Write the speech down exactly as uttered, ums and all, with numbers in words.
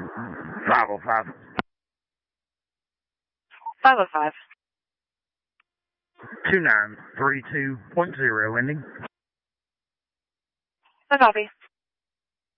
five oh five. five oh five. two nine three two point zero ending. I copy.